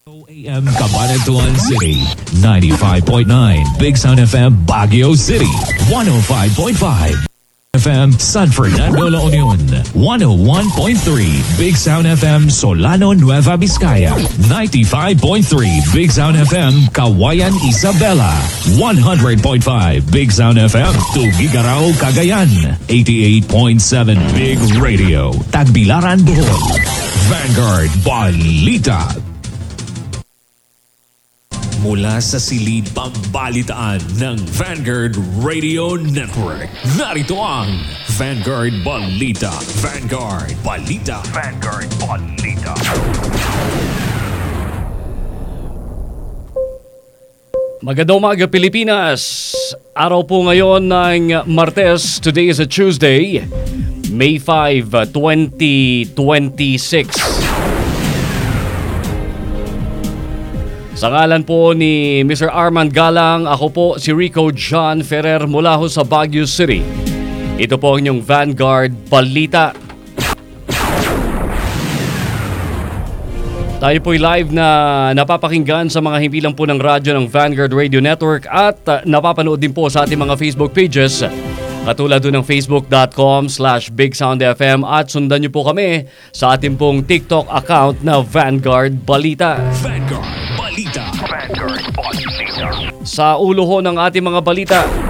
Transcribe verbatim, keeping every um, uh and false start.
A M Cabanatuan City, ninety-five point nine Big Sound F M Baguio City, one oh five point five F M San Fernando La Union, one oh one point three Big Sound F M Solano Nueva Vizcaya, ninety-five point three Big Sound F M Kawayan Isabela, one hundred point five Big Sound F M Tugigaraw Cagayan, eighty-eight point seven Big Radio Tagbilaran Bohol, Vanguard Balita. Mula sa silid pambalitaan ng Vanguard Radio Network, narito ang Vanguard Balita. Vanguard Balita. Vanguard Balita. Magandang umaga Pilipinas! Araw po ngayon ng Martes. Today is a Tuesday, May fifth, twenty twenty-six. Sa ngalan po ni Mister Armand Galang, ako po si Rico John Ferrer mula ho sa Baguio City. Ito po ang inyong Vanguard Balita. Tayo po'y live na napapakinggan sa mga himpilang po ng radyo ng Vanguard Radio Network at uh, napapanood din po sa ating mga Facebook pages. Katulad doon ng facebook.com slash bigsoundfm at sundan niyo po kami sa ating pong TikTok account na Vanguard Balita. Vanguard Balita. Vanguard Balita. Sa ulo ho ng ating mga balita,